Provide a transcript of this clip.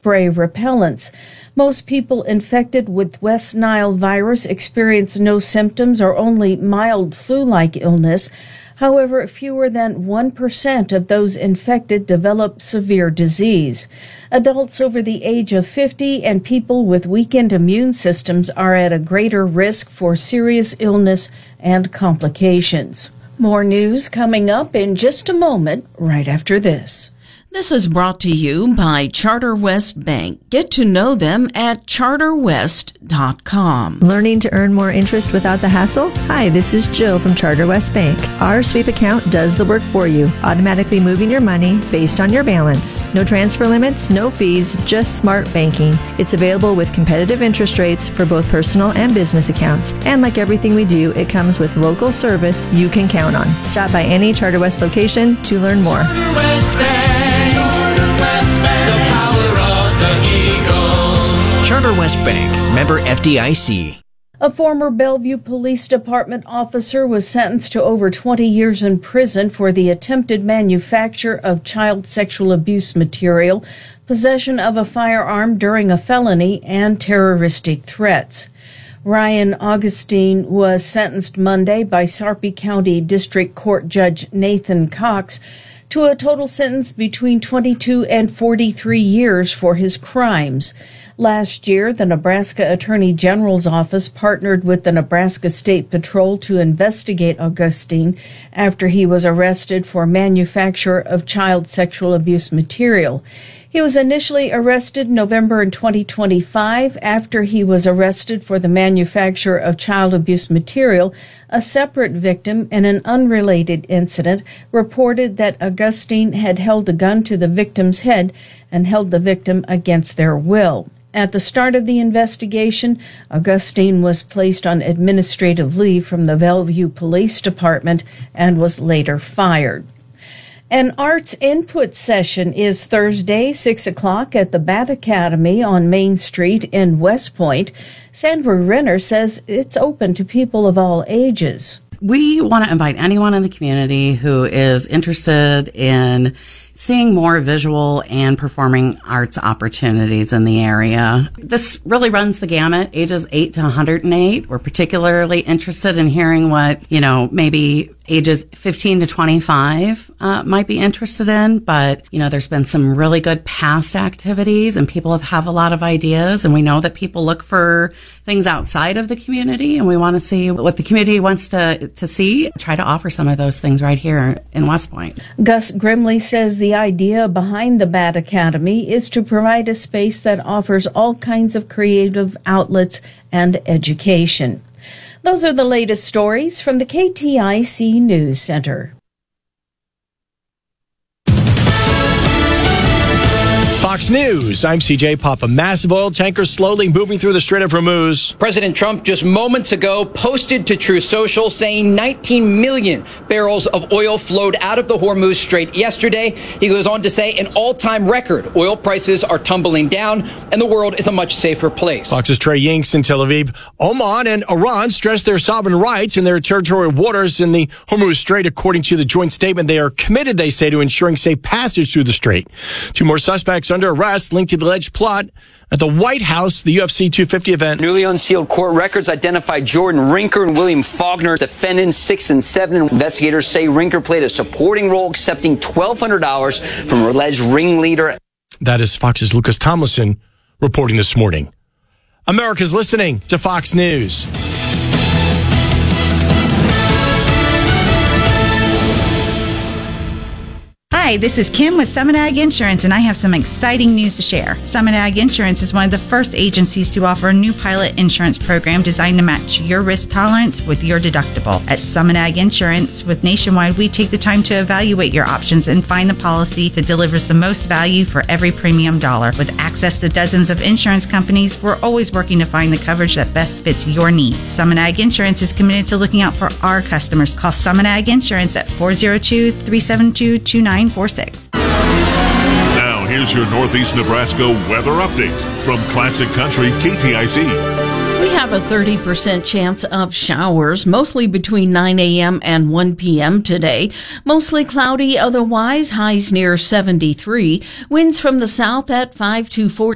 spray repellents. Most people infected with West Nile virus experience no symptoms or only mild flu-like illness. However, fewer than 1% of those infected develop severe disease. Adults over the age of 50 and people with weakened immune systems are at a greater risk for serious illness and complications. More news coming up in just a moment, right after this. This is brought to you by Charter West Bank. Get to know them at charterwest.com. Learning to earn more interest without the hassle? Hi, this is Jill from Charter West Bank. Our sweep account does the work for you, automatically moving your money based on your balance. No transfer limits, no fees, just smart banking. It's available with competitive interest rates for both personal and business accounts. And like everything we do, it comes with local service you can count on. Stop by any Charter West location to learn more. Charter West Bank. The power of the Eagle. Charter West Bank, member FDIC. A former Bellevue Police Department officer was sentenced to over 20 years in prison for the attempted manufacture of child sexual abuse material, possession of a firearm during a felony, and terroristic threats. Ryan Augustine was sentenced Monday by Sarpy County District Court Judge Nathan Cox to a total sentence between 22 and 43 years for his crimes. Last year, the Nebraska Attorney General's office partnered with the Nebraska State Patrol to investigate Augustine after he was arrested for manufacture of child sexual abuse material. He was initially arrested November in 2025. After he was arrested for the manufacture of child abuse material, a separate victim in an unrelated incident reported that Augustine had held a gun to the victim's head and held the victim against their will. At the start of the investigation, Augustine was placed on administrative leave from the Bellevue Police Department and was later fired. An arts input session is Thursday, 6 o'clock at the Bat Academy on Main Street in West Point. Sandra Renner says it's open to people of all ages. We want to invite anyone in the community who is interested in seeing more visual and performing arts opportunities in the area. This really runs the gamut, ages 8 to 108. We're particularly interested in hearing what, maybe ages 15 to 25 might be interested in. But, there's been some really good past activities and people have a lot of ideas. And we know that people look for things outside of the community, and we want to see what the community wants to see. Try to offer some of those things right here in West Point. Gus Grimley says the idea behind the Bat Academy is to provide a space that offers all kinds of creative outlets and education. Those are the latest stories from the KTIC News Center. Fox News, I'm CJ Papa. Massive oil tankers slowly moving through the Strait of Hormuz. President Trump just moments ago posted to Truth Social saying 19 million barrels of oil flowed out of the Hormuz Strait yesterday. He goes on to say an all-time record. Oil prices are tumbling down and the world is a much safer place. Fox's Trey Yinks in Tel Aviv. Oman and Iran stress their sovereign rights in their territorial waters in the Hormuz Strait. According to the joint statement, they are committed, they say, to ensuring safe passage through the strait. Two more suspects under arrest linked to the alleged plot at the White House, the UFC 250 event. Newly unsealed court records identified Jordan Rinker and William Faulkner, defendants 6 and 7. Investigators say Rinker played a supporting role, accepting $1,200 from an alleged ringleader. That is Fox's Lucas Tomlinson reporting this morning. America's listening to Fox News. Hi, this is Kim with Summit Ag Insurance, and I have some exciting news to share. Summit Ag Insurance is one of the first agencies to offer a new pilot insurance program designed to match your risk tolerance with your deductible. At Summit Ag Insurance with Nationwide, we take the time to evaluate your options and find the policy that delivers the most value for every premium dollar. With access to dozens of insurance companies, we're always working to find the coverage that best fits your needs. Summit Ag Insurance is committed to looking out for our customers. Call Summit Ag Insurance at 402-372-2946. Now, here's your Northeast Nebraska weather update from Classic Country KTIC. We have a 30% chance of showers, mostly between 9 a.m. and 1 p.m. today. Mostly cloudy otherwise, highs near 73. Winds from the south at 5 to 14.